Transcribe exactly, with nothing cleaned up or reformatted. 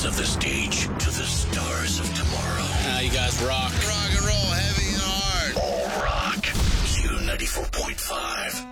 of the stage to the stars of tomorrow. Ah, you guys rock. Rock and roll, heavy and hard. All rock. Q ninety-four point five.